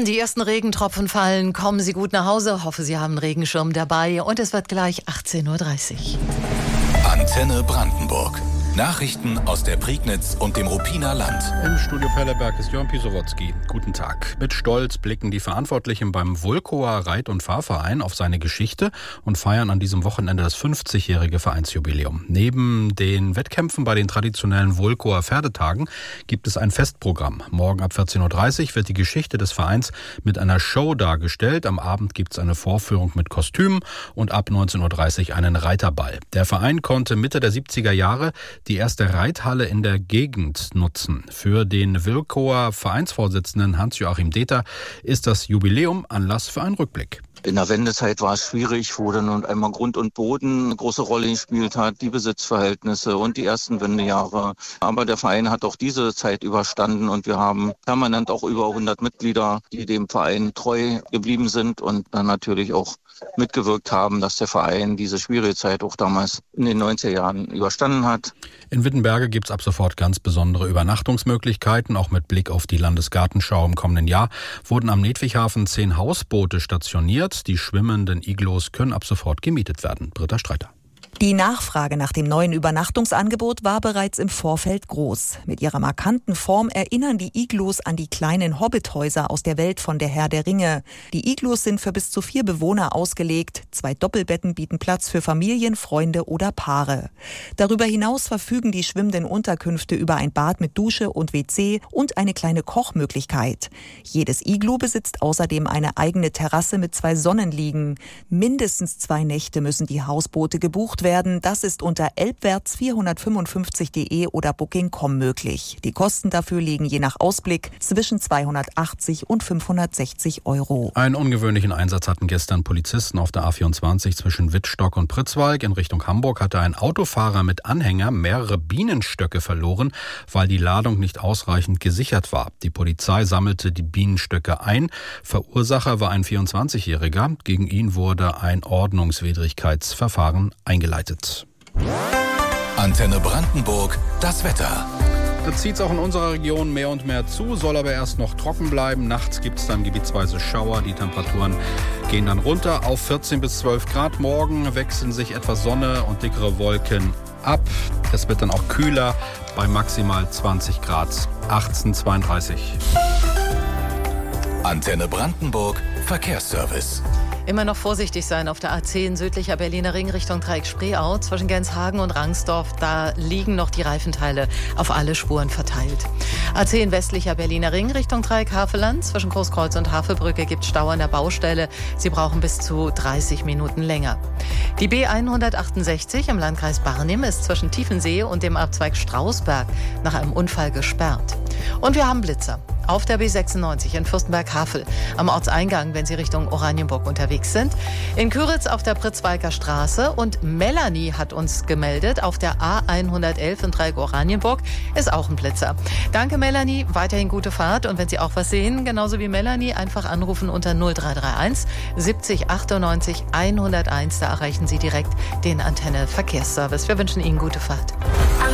Die ersten Regentropfen fallen. Kommen Sie gut nach Hause. Hoffe, Sie haben einen Regenschirm dabei. Und es wird gleich 18.30 Uhr. Antenne Brandenburg. Nachrichten aus der Prignitz und dem Ruppiner Land. Im Studio Pelleberg ist Jörn Pisowotzki. Guten Tag. Mit Stolz blicken die Verantwortlichen beim Vulkower Reit- und Fahrverein auf seine Geschichte und feiern an diesem Wochenende das 50-jährige Vereinsjubiläum. Neben den Wettkämpfen bei den traditionellen Vulkower Pferdetagen gibt es ein Festprogramm. Morgen ab 14.30 Uhr wird die Geschichte des Vereins mit einer Show dargestellt. Am Abend gibt es eine Vorführung mit Kostümen und ab 19.30 Uhr einen Reiterball. Der Verein konnte Mitte der 70er Jahre die erste Reithalle in der Gegend nutzen. Für den Vulkower Vereinsvorsitzenden Hans-Joachim Deter ist das Jubiläum Anlass für einen Rückblick. In der Wendezeit war es schwierig, wo dann einmal Grund und Boden eine große Rolle gespielt hat, die Besitzverhältnisse und die ersten Wendejahre. Aber der Verein hat auch diese Zeit überstanden und wir haben permanent auch über 100 Mitglieder, die dem Verein treu geblieben sind und dann natürlich auch mitgewirkt haben, dass der Verein diese schwierige Zeit auch damals in den 90er Jahren überstanden hat. In Wittenberge gibt es ab sofort ganz besondere Übernachtungsmöglichkeiten. Auch mit Blick auf die Landesgartenschau im kommenden Jahr wurden am Nedwighafen 10 Hausboote stationiert. Die schwimmenden Iglos können ab sofort gemietet werden. Britta Streiter. Die Nachfrage nach dem neuen Übernachtungsangebot war bereits im Vorfeld groß. Mit ihrer markanten Form erinnern die Iglos an die kleinen Hobbithäuser aus der Welt von Der Herr der Ringe. Die Iglos sind für bis zu 4 Bewohner ausgelegt. 2 Doppelbetten bieten Platz für Familien, Freunde oder Paare. Darüber hinaus verfügen die schwimmenden Unterkünfte über ein Bad mit Dusche und WC und eine kleine Kochmöglichkeit. Jedes Iglu besitzt außerdem eine eigene Terrasse mit 2 Sonnenliegen. Mindestens 2 Nächte müssen die Hausboote gebucht werden. Das ist unter elbwärts455.de oder Booking.com möglich. Die Kosten dafür liegen je nach Ausblick zwischen 280 und 560 €. Einen ungewöhnlichen Einsatz hatten gestern Polizisten auf der A24 zwischen Wittstock und Pritzwalk. In Richtung Hamburg hatte ein Autofahrer mit Anhänger mehrere Bienenstöcke verloren, weil die Ladung nicht ausreichend gesichert war. Die Polizei sammelte die Bienenstöcke ein. Verursacher war ein 24-Jähriger. Gegen ihn wurde ein Ordnungswidrigkeitsverfahren eingeleitet. Antenne Brandenburg, das Wetter. Da zieht es auch in unserer Region mehr und mehr zu, soll aber erst noch trocken bleiben. Nachts gibt es dann gebietsweise Schauer. Die Temperaturen gehen dann runter auf 14 bis 12 Grad. Morgen wechseln sich etwas Sonne und dickere Wolken ab. Es wird dann auch kühler bei maximal 20 Grad. 18:32. Antenne Brandenburg, Verkehrsservice. Immer noch vorsichtig sein auf der A10 südlicher Berliner Ring Richtung Dreieck-Spreeau zwischen Genshagen und Rangsdorf. Da liegen noch die Reifenteile auf alle Spuren verteilt. A10 westlicher Berliner Ring Richtung Dreieck-Havelland zwischen Großkreuz und Havelbrücke gibt Stau an der Baustelle. Sie brauchen bis zu 30 Minuten länger. Die B168 im Landkreis Barnim ist zwischen Tiefensee und dem Abzweig Strausberg nach einem Unfall gesperrt. Und wir haben Blitzer auf der B96 in Fürstenberg-Havel am Ortseingang, wenn Sie Richtung Oranienburg unterwegs sind. In Küritz auf der Pritzwalker Straße und Melanie hat uns gemeldet, auf der A111 in Dreieck Oranienburg ist auch ein Blitzer. Danke Melanie, weiterhin gute Fahrt und wenn Sie auch was sehen, genauso wie Melanie, einfach anrufen unter 0331 70 98 101, da erreichen Sie direkt den Antenne Verkehrsservice. Wir wünschen Ihnen gute Fahrt.